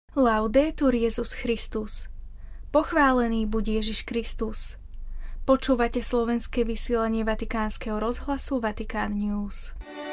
Laudetur Jesus Christus. Pochválený buď Ježiš Kristus. Počúvate slovenské vysielanie Vatikánskeho rozhlasu Vatikán News.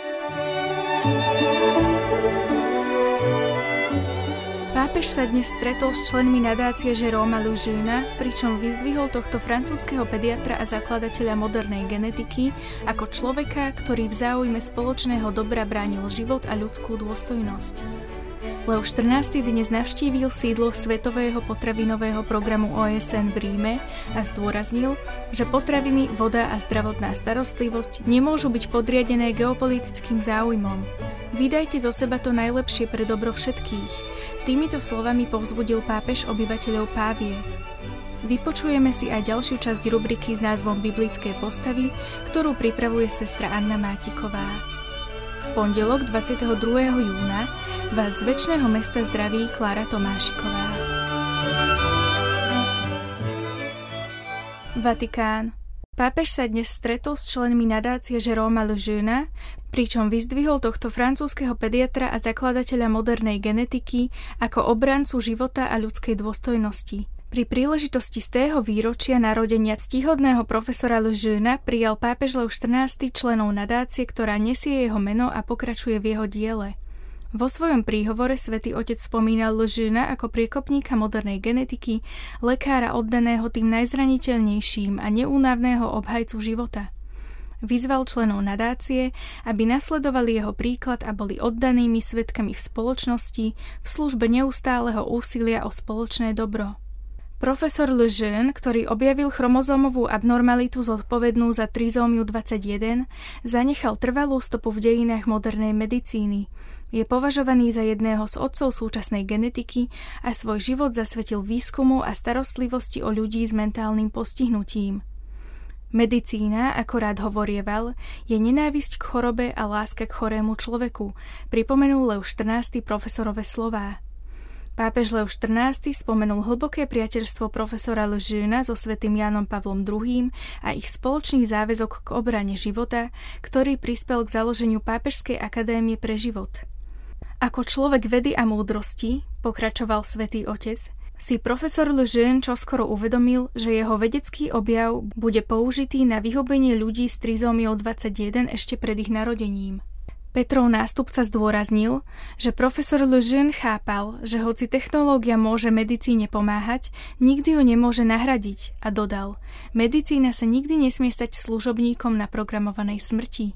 Pápež sa dnes stretol s členmi nadácie Jérôma Lejeune, pričom vyzdvihol tohto francúzskeho pediatra a zakladateľa modernej genetiky ako človeka, ktorý v záujme spoločného dobra bránil život a ľudskú dôstojnosť. Leo XIV dnes navštívil sídlo Svetového potravinového programu OSN v Ríme a zdôraznil, že potraviny, voda a zdravotná starostlivosť nemôžu byť podriadené geopolitickým záujmom. Vydajte zo seba to najlepšie pre dobro všetkých. Týmito slovami povzbudil pápež obyvateľov Pávie. Vypočujeme si aj ďalšiu časť rubriky s názvom Biblické postavy, ktorú pripravuje sestra Anna Mátiková. V pondelok 22. júna vás z Večného mesta zdraví Klára Tomášiková. Vatikán. Pápež sa dnes stretol s členmi nadácie Jérôma Lejeune, pričom vyzdvihol tohto francúzskeho pediatra a zakladateľa modernej genetiky ako obrancu života a ľudskej dôstojnosti. Pri príležitosti z tého výročia narodenia ctihodného profesora Lejeuna prijal pápež Leo XIV členov nadácie, ktorá nesie jeho meno a pokračuje v jeho diele. Vo svojom príhovore Svätý Otec spomínal Lejeuna ako priekopníka modernej genetiky, lekára oddaného tým najzraniteľnejším a neúnavného obhajcu života. Vyzval členov nadácie, aby nasledovali jeho príklad a boli oddanými svedkami v spoločnosti v službe neustáleho úsilia o spoločné dobro. Profesor Lejeune, ktorý objavil chromozómovú abnormalitu zodpovednú za trizómiu 21, zanechal trvalú stopu v dejinách modernej medicíny. Je považovaný za jedného z otcov súčasnej genetiky a svoj život zasvetil výskumu a starostlivosti o ľudí s mentálnym postihnutím. Medicína, ako rád hovorieval, je nenávisť k chorobe a láska k chorému človeku, pripomenul Leo XIV profesorove slová. Pápež Leo XIV spomenul hlboké priateľstvo profesora Lejeuna so svätým Jánom Pavlom II a ich spoločný záväzok k obrane života, ktorý prispel k založeniu Pápežskej akadémie pre život. Ako človek vedy a múdrosti, pokračoval Svätý Otec, si profesor Lejeune čoskoro uvedomil, že jeho vedecký objav bude použitý na vyhubenie ľudí s trizómiou 21 ešte pred ich narodením. Petrov nástupca zdôraznil, že profesor Lejeune chápal, že hoci technológia môže medicíne pomáhať, nikdy ju nemôže nahradiť a dodal, medicína sa nikdy nesmie stať služobníkom naprogramovanej smrti.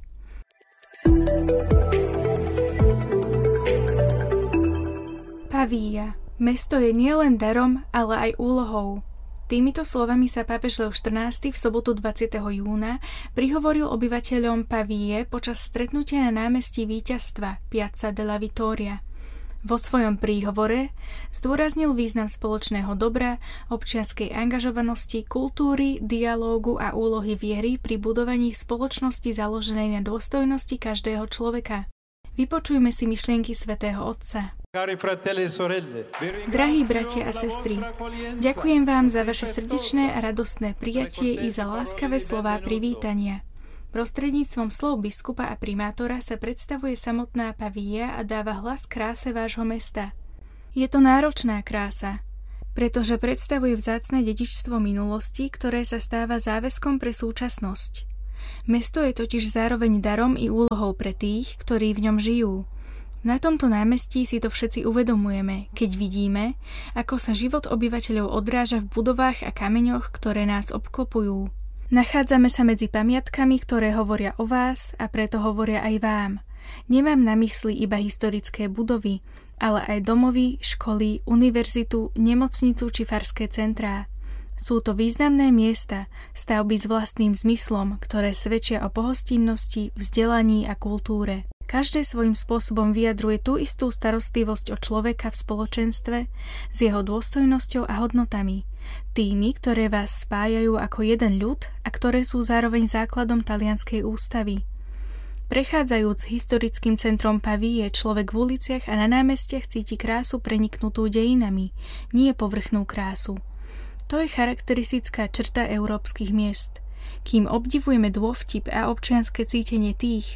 Pavia. Mesto je nielen darom, ale aj úlohou. Týmito slovami sa pápež Leo XIV v sobotu 20. júna prihovoril obyvateľom Pavie počas stretnutia na námestí Víťazstva Piazza della Vittoria. Vo svojom príhovore zdôraznil význam spoločného dobra, občianskej angažovanosti, kultúry, dialógu a úlohy viery pri budovaní spoločnosti založenej na dôstojnosti každého človeka. Vypočujme si myšlienky svätého Otca. Drahí bratia a sestry, ďakujem vám za vaše srdečné a radostné prijatie i za láskavé slová privítania. Prostredníctvom slov biskupa a primátora sa predstavuje samotná Pavia a dáva hlas kráse vášho mesta. Je to náročná krása, pretože predstavuje vzácne dedičstvo minulosti, ktoré sa stáva záväzkom pre súčasnosť. Mesto je totiž zároveň darom i úlohou pre tých, ktorí v ňom žijú. Na tomto námestí si to všetci uvedomujeme, keď vidíme, ako sa život obyvateľov odráža v budovách a kameňoch, ktoré nás obklopujú. Nachádzame sa medzi pamiatkami, ktoré hovoria o vás a preto hovoria aj vám. Nemám na mysli iba historické budovy, ale aj domovy, školy, univerzitu, nemocnicu či farské centrá. Sú to významné miesta, stavby s vlastným zmyslom, ktoré svedčia o pohostinnosti, vzdelaní a kultúre. Každé svojím spôsobom vyjadruje tú istú starostlivosť o človeka v spoločenstve s jeho dôstojnosťou a hodnotami, tými, ktoré vás spájajú ako jeden ľud a ktoré sú zároveň základom talianskej ústavy. Prechádzajúc historickým centrom Pavie, človek v uliciach a na námestiach cíti krásu preniknutú dejinami, nie povrchnú krásu. To je charakteristická črta európskych miest. Kým obdivujeme dôvtip a občianske cítenie tých,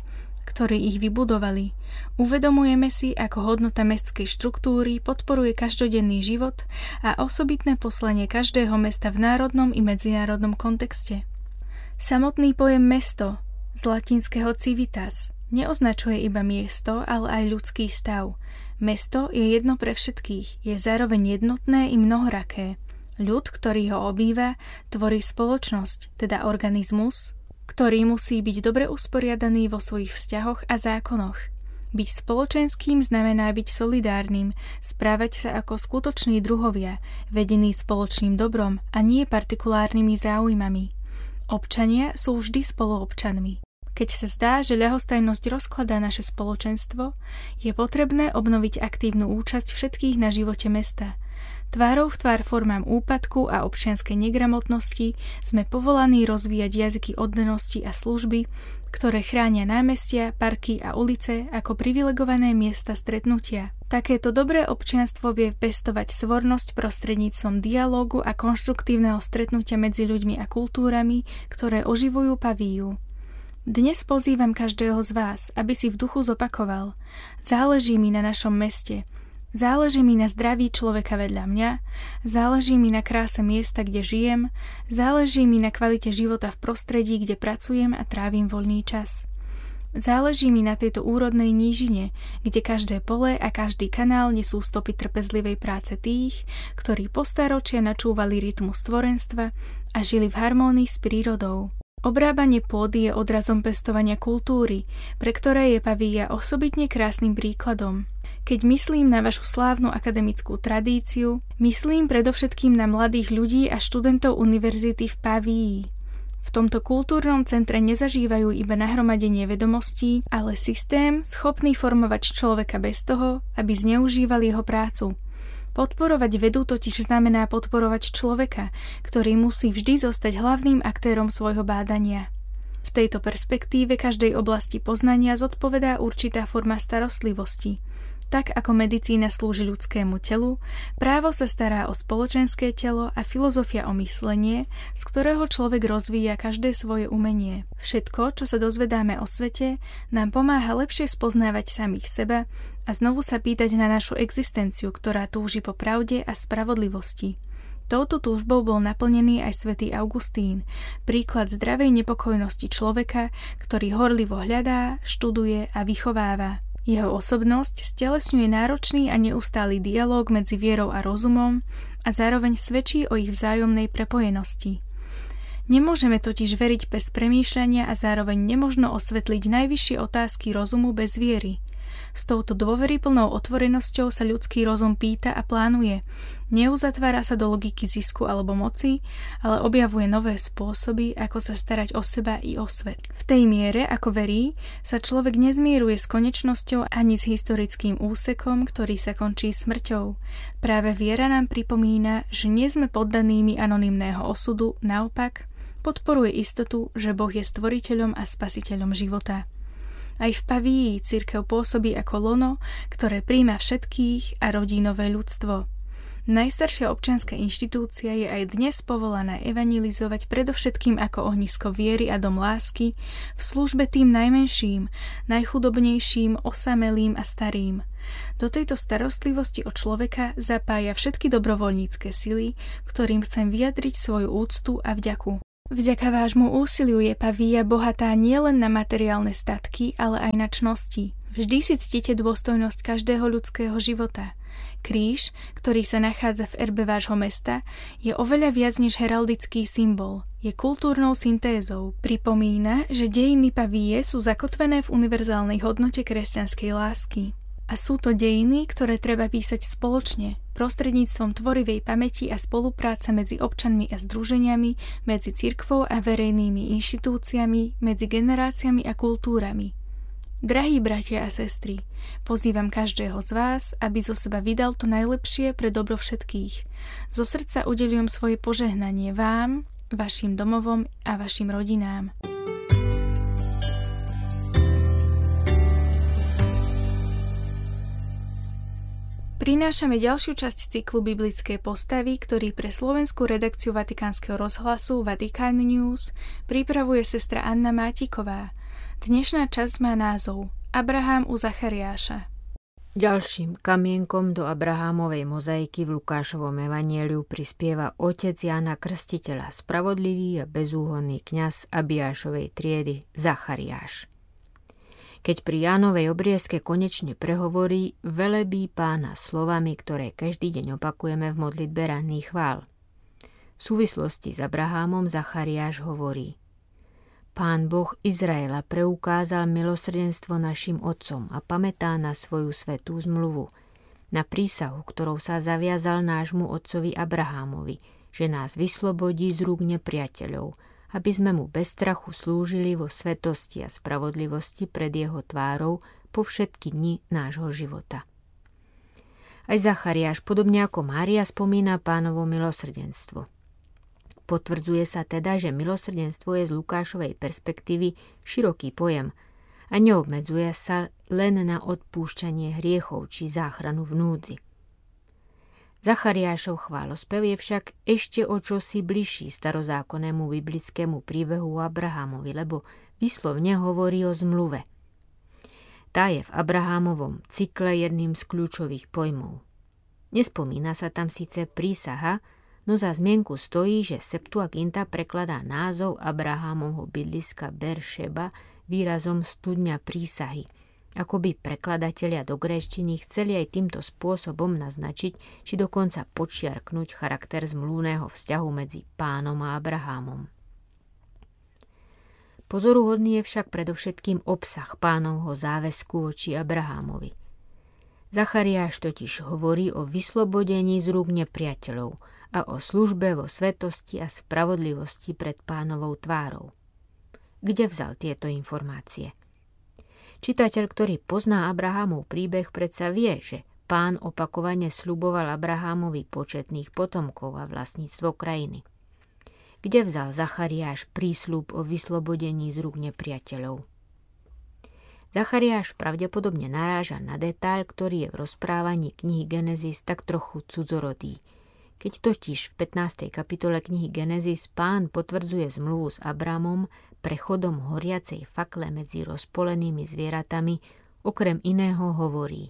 ktorí ich vybudovali. Uvedomujeme si, ako hodnota mestskej štruktúry podporuje každodenný život a osobitné poslanie každého mesta v národnom i medzinárodnom kontexte. Samotný pojem mesto z latinského civitas neoznačuje iba miesto, ale aj ľudský stav. Mesto je jedno pre všetkých, je zároveň jednotné i mnohoraké. Ľud, ktorý ho obýva, tvorí spoločnosť, teda organizmus, ktorý musí byť dobre usporiadaný vo svojich vzťahoch a zákonoch. Byť spoločenským znamená byť solidárnym, správať sa ako skutoční druhovia, vedení spoločným dobrom a nie partikulárnymi záujmami. Občania sú vždy spoluobčanmi. Keď sa zdá, že ľahostajnosť rozkladá naše spoločenstvo, je potrebné obnoviť aktívnu účasť všetkých na živote mesta. Tvárou v tvár formám úpadku a občianskej negramotnosti sme povolaní rozvíjať jazyky oddanosti a služby, ktoré chránia námestia, parky a ulice ako privilegované miesta stretnutia. Takéto dobré občianstvo vie pestovať svornosť prostredníctvom dialógu a konštruktívneho stretnutia medzi ľuďmi a kultúrami, ktoré oživujú Pavíju. Dnes pozývam každého z vás, aby si v duchu zopakoval: záleží mi na našom meste, záleží mi na zdraví človeka vedľa mňa, záleží mi na kráse miesta, kde žijem, záleží mi na kvalite života v prostredí, kde pracujem a trávim voľný čas. Záleží mi na tejto úrodnej nížine, kde každé pole a každý kanál nesú stopy trpezlivej práce tých, ktorí po stáročia načúvali rytmu stvorenstva a žili v harmónii s prírodou. Obrábanie pôdy je odrazom pestovania kultúry, pre ktoré je Pavíja osobitne krásnym príkladom. Keď myslím na vašu slávnu akademickú tradíciu, myslím predovšetkým na mladých ľudí a študentov univerzity v Pavíji. V tomto kultúrnom centre nezažívajú iba nahromadenie vedomostí, ale systém schopný formovať človeka bez toho, aby zneužíval jeho prácu. Podporovať vedu totiž znamená podporovať človeka, ktorý musí vždy zostať hlavným aktérom svojho bádania. V tejto perspektíve každej oblasti poznania zodpovedá určitá forma starostlivosti. Tak ako medicína slúži ľudskému telu, právo sa stará o spoločenské telo a filozofia o myslenie, z ktorého človek rozvíja každé svoje umenie. Všetko, čo sa dozvedáme o svete, nám pomáha lepšie spoznávať samých seba a znovu sa pýtať na našu existenciu, ktorá túži po pravde a spravodlivosti. Touto túžbou bol naplnený aj svätý Augustín, príklad zdravej nepokojnosti človeka, ktorý horlivo hľadá, študuje a vychováva. Jeho osobnosť stelesňuje náročný a neustály dialóg medzi vierou a rozumom a zároveň svedčí o ich vzájomnej prepojenosti. Nemôžeme totiž veriť bez premýšľania a zároveň nemožno osvetliť najvyššie otázky rozumu bez viery. S touto dôveryplnou otvorenosťou sa ľudský rozum pýta a plánuje. Neuzatvára sa do logiky zisku alebo moci, ale objavuje nové spôsoby, ako sa starať o seba i o svet. V tej miere, ako verí, sa človek nezmieruje s konečnosťou ani s historickým úsekom, ktorý sa končí smrťou. Práve viera nám pripomína, že nie sme poddanými anonymného osudu, naopak podporuje istotu, že Boh je stvoriteľom a spasiteľom života. Aj v Pavíji cirkev pôsobí ako lono, ktoré prijíma všetkých a rodí nové ľudstvo. Najstaršia občianska inštitúcia je aj dnes povolaná evangelizovať predovšetkým ako ohnisko viery a dom lásky v službe tým najmenším, najchudobnejším, osamelým a starým. Do tejto starostlivosti o človeka zapája všetky dobrovoľnícke sily, ktorým chcem vyjadriť svoju úctu a vďaku. Vďaka vášmu úsiliu je Pavíja bohatá nielen na materiálne statky, ale aj na čnosti. Vždy si ctíte dôstojnosť každého ľudského života. Kríž, ktorý sa nachádza v erbe vášho mesta, je oveľa viac než heraldický symbol. Je kultúrnou syntézou. Pripomína, že dejiny Pavíje sú zakotvené v univerzálnej hodnote kresťanskej lásky. A sú to dejiny, ktoré treba písať spoločne, prostredníctvom tvorivej pamäti a spolupráce medzi občanmi a združeniami, medzi cirkvou a verejnými inštitúciami, medzi generáciami a kultúrami. Drahí bratia a sestry, pozývam každého z vás, aby zo seba vydal to najlepšie pre dobro všetkých. Zo srdca udeľujem svoje požehnanie vám, vašim domovom a vašim rodinám. Prinášame ďalšiu časť cyklu Biblické postavy, ktorý pre slovenskú redakciu Vatikánskeho rozhlasu Vatican News pripravuje sestra Anna Mátiková. Dnešná časť má názov Abraham u Zachariáša. Ďalším kamienkom do Abrahámovej mozaiky v Lukášovom evanjeliu prispieva otec Jána Krstiteľa, spravodlivý a bezúhonný kňaz Abiášovej triedy Zachariáš. Keď pri Jánovej obriezke konečne prehovorí, velebí Pána slovami, ktoré každý deň opakujeme v modlitbe ranných chvál. V súvislosti s Abrahámom Zachariáš hovorí: Pán Boh Izraela preukázal milosrdenstvo našim otcom a pamätá na svoju svätú zmluvu, na prísahu, ktorou sa zaviazal nášmu otcovi Abrahámovi, že nás vyslobodí z rúk nepriateľov, aby sme mu bez strachu slúžili vo svetosti a spravodlivosti pred jeho tvárou po všetky dni nášho života. Aj Zachariáš, podobne ako Mária, spomína Pánovo milosrdenstvo. Potvrdzuje sa teda, že milosrdenstvo je z Lukášovej perspektívy široký pojem a neobmedzuje sa len na odpúšťanie hriechov či záchranu v núdzi. Zachariášov chválospev je však ešte o čosi bližší starozákonnému biblickému príbehu o Abrahámovi, lebo výslovne hovorí o zmluve. Tá je v Abrahámovom cykle jedným z kľúčových pojmov. Nespomína sa tam síce prísaha, no za zmienku stojí, že Septuaginta prekladá názov Abrahámovho bydliska Beršeba výrazom studňa prísahy. Akoby prekladatelia do gréčtiny chceli aj týmto spôsobom naznačiť, či dokonca podčiarknúť charakter zmluvného vzťahu medzi Pánom a Abrahámom. Pozoruhodný je však predovšetkým obsah Pánovho záväzku voči Abrahámovi. Zachariáš totiž hovorí o vyslobodení z rúk nepriateľov a o službe vo svetosti a spravodlivosti pred Pánovou tvárou. Kde vzal tieto informácie? Čitateľ, ktorý pozná Abrahámov príbeh, predsa vie, že Pán opakovane sľuboval Abrahámovi početných potomkov a vlastníctvo krajiny. Kde vzal Zachariáš prísľub o vyslobodení z rúk nepriateľov? Zachariáš pravdepodobne naráža na detail, ktorý je v rozprávaní knihy Genesis tak trochu cudzorodý. Keď totiž v 15. kapitole knihy Genesis Pán potvrdzuje zmluvu s Abramom prechodom horiacej fakle medzi rozpolenými zvieratami, okrem iného hovorí: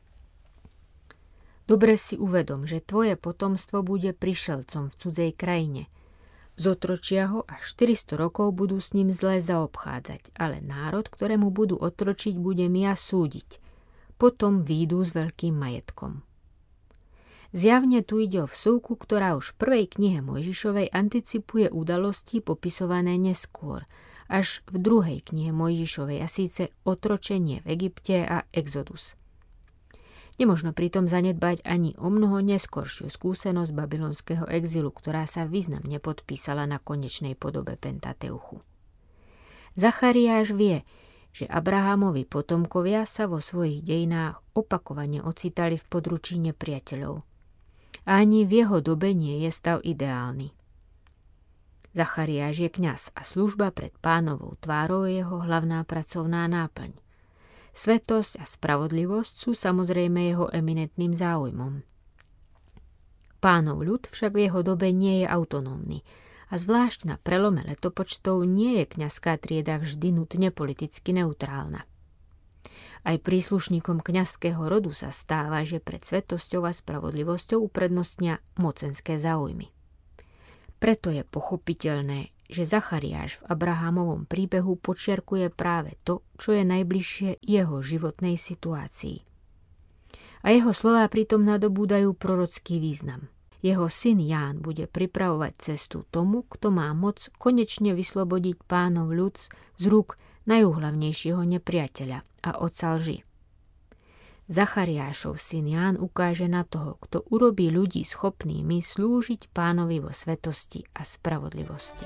Dobre si uvedom, že tvoje potomstvo bude prišelcom v cudzej krajine. Zotročia ho a 400 rokov budú s ním zle zaobchádzať, ale národ, ktorému budú otročiť, budem ja súdiť. Potom výjdu s veľkým majetkom. Zjavne tu ide o vsúvku, ktorá už v prvej knihe Mojžišovej anticipuje udalosti popisované neskôr, až v druhej knihe Mojžišovej, a síce otročenie v Egypte a Exodus. Nemožno pritom zanedbať ani o mnoho neskoršiu skúsenosť babylonského exilu, ktorá sa významne podpísala na konečnej podobe Pentateuchu. Zachariáš vie, že Abrahámovi potomkovia sa vo svojich dejinách opakovane ocitali v područí nepriateľov. A ani v jeho dobe nie je stav ideálny. Zachariáš je kňaz a služba pred Pánovou tvárou je jeho hlavná pracovná náplň. Svetosť a spravodlivosť sú samozrejme jeho eminentným záujmom. Pánov ľud však v jeho dobe nie je autonómny a zvlášť na prelome letopočtov nie je kňazská trieda vždy nutne politicky neutrálna. Aj príslušníkom kňazského rodu sa stáva, že pred svetosťou a spravodlivosťou uprednostnia mocenské záujmy. Preto je pochopiteľné, že Zachariáš v Abrahámovom príbehu podčiarkuje práve to, čo je najbližšie jeho životnej situácii. A jeho slová pritom nadobúdajú prorocký význam. Jeho syn Ján bude pripravovať cestu tomu, kto má moc konečne vyslobodiť Pánov ľud z rúk najúhlavnejšieho nepriateľa a otca lži. Zachariášov syn Ján ukáže na toho, kto urobí ľudí schopnými slúžiť Pánovi vo svetosti a spravodlivosti.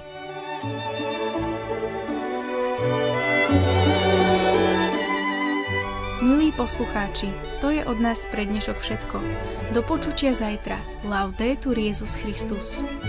Milí poslucháči, to je od nás pre dnešok všetko. Do počutia zajtra. Laudetur Jesus Christus.